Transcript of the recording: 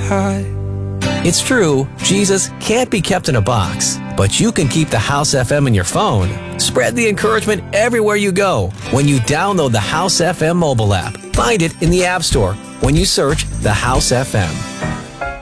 high. It's true, Jesus can't be kept in a box, but you can keep the House FM in your phone. Spread the encouragement everywhere you go when you download the House FM mobile app. Find it in the App Store when you search the House FM.